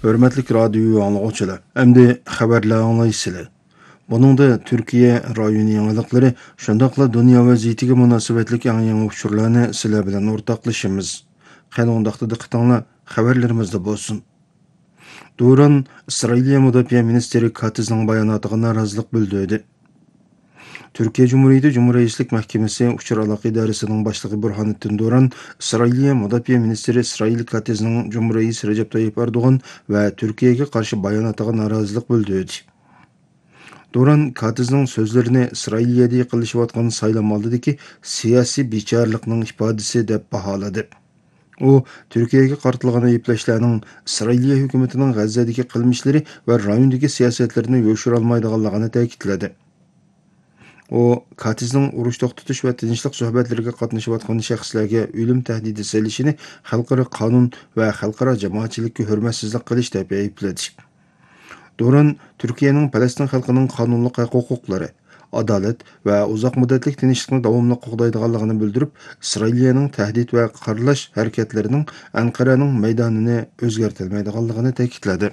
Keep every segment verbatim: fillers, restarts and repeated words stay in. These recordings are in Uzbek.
Hörmətli radio anlıqçılar, əmdi xəbərlər anlaysılar. Buningda Türkiye rayoni yangilıqlari, shundaqla dunyo vaziyatiga munosabatlik eng yangi uchurlarni sizlar bilan o'rtoqlashamiz. Qani undaqda diqqatinglar xabarlarimizda bo'lsin. Duran Isroiliya Mudofaa ministri Katizning bayonotiga norozilik bildirdi. Türkiye Cumhuriyeti Cumhuriyetçilik Mahkemesi Uçur Aloqa İdarəsinin başlığı Burhanettin Duran, İsrailiya Mudofaa ministri İsrail Katizning Cumhuriyet Recep Tayyip Erdoğan ve Türkiye'ye karşı bayonotiga norozilik bildirdi. Duran Katizning sözlerini İsrailiyada qilishayotgan saylam oldidagi siyosiy bechorlikning ifodasi deb baholadı. U Türkiye'ye qartilgan ayblashlarning İsrailiya hukumatining G'azzadagi qilmishlari va rayondagi siyosatlarini yo'shira olmaydiganligini ta'kidladi. O, Katizning urush to'xtatish va tinchlik suhbatlariga qatnashayotgan shaxslarga o'lim tahdidi solishini xalqaro qonun va xalqaro jamoatchilikka hurmatsizlik qilish deb aybladi. Duran Türkiye'nin Palestin xalqining qonunliq huquqlari, adalet ve uzak müddetlik tinchlikni davomli qo'g'daydiganligini bildirib, İsrailiyaning tahdid va qaralash harakatlarining Anqaraning maydonini o'zgartirmaydiganligini ta'kidladi.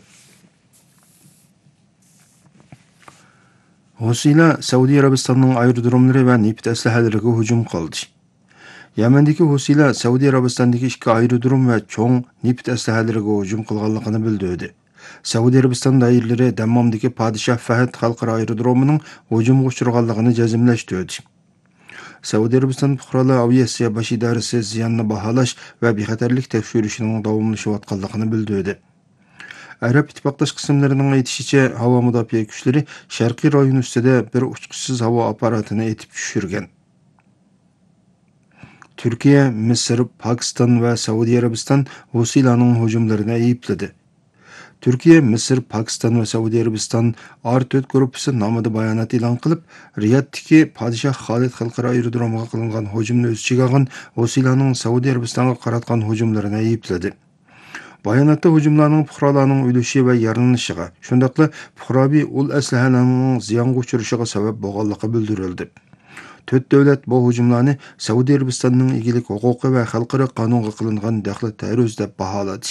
Husiylar Saudiya Arabistonining aerodromlari va neft aslahalariga hujum qildi. Yamandagi Husiylar Saudiya Arabistonidagi ikki aerodrom va cho'ng neft aslahalariga hujum qilganligini bildirdi. Saudiya Arabiston doiralari Dammamdagi Podshoh Fahd xalqaro aerodromining hujumga uchraganligini jazmlashtirdi. Saudiya Arabiston fuqarolar aviatsiya bosh idorasi ziyonni baholash va bexatarlik tekshirishining davomlashayotganligini bildirdi. Arab ittifoqdosh qismlarining aytishicha, havo mudofaa kuchlari sharqiy rayon ustida bir uchquchsiz havo apparatini etib tushirgan. Türkiye, Misr, Pakiston va Saudiya Arabiston Husiylarning hujumlarini aybladi. Türkiye, Misr, Pakiston ve Saudiya Arabiston R dört gruppasi nomida bayonot e'lon qilib, Riyoddagi Podshoh Xolid xalqaro aerodromiga qilingan hujumni o'z ichiga olgan Husiylarning Saudiya Arabistonga qaratgan hujumlarini aybladi. Bayonotda hujumlarning fuqarolarning o'lishi va yaralanishiga, shundaqla fuqaroviy ul aslahalarning ziyonga uchrashiga sabab bo'lganligi bildirildi. To'rt davlat bu hujumlarni Saudiya Arabistonining egilik huquqi va xalqaro qonunga qilingan daxli terrorist deb baholadi.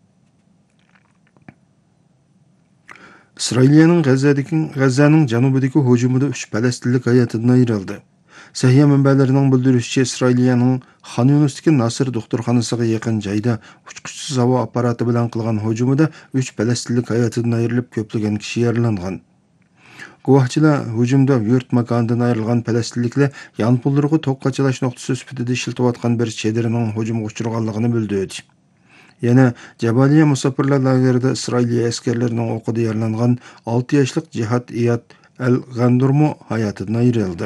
İsrailiyaning G'azzadagi G'azzaning janubidagi hujumida uch falastinlik hayotidan ayrildi. Sahih manbalarining bildirishicha, İsrailiyaning Xon Yunisdagi Nasr doktorxonasiga yaqin joyda uchquchsiz havo apparati bilan qilgan hujumida uch falastinlik hayotidan ayrilib, ko'plagan kishi yaralangan. Guvohchilar hujumda yurt makonidan ayrilgan falastinliklar yonpullarga to'qqachilash nuqtasi sifatida ishlatayotgan bir chedirining hujumga uchraganligini bildirdi. Yana Jabaliya musofirlar lagerida İsrailiya askarlarining o'qida yaralangan olti yoshlik Jihad Iyad al-G'andurmu hayotidan ayrildi.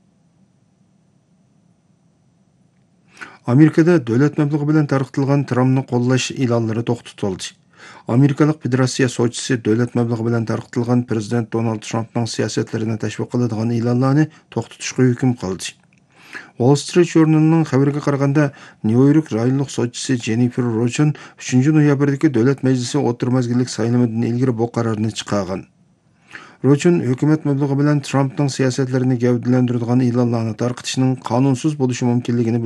Amerikada davlat mablag'i bilan tarqatilgan Trumpni qo'llash e'lonlari to'xtatildi. Amerikalik Federatsiya so'chisi davlat mablag'i bilan tarqatilgan prezident Donald Trumpning siyosatlarini tashviq qiladigan e'lonlarni to'xtatishga hukm qildi. Wall Street Journal'ning xabariga qaraganda, New York rayonlik so'chisi Jennifer Rochen uchinchi noyabrdagi davlat majlisi o'tirmazgilik saylamidan ilgari bu qarorni chiqargan. Rochen hukumat mablag'i bilan Trumpning siyosatlarini gavdalantiradigan e'lonlarni tarqatishning qonunsiz bo'lishi mumkinligini